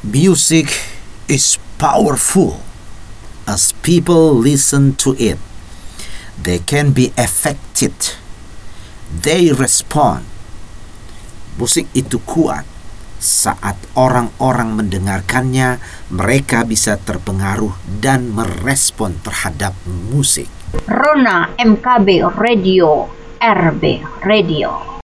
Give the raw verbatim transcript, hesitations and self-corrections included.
Music is powerful. As people listen to it, they can be affected. They respond. Musik itu kuat. Saat orang-orang mendengarkannya, mereka bisa terpengaruh dan merespon terhadap musik. Rona M K B Radio, R B Radio.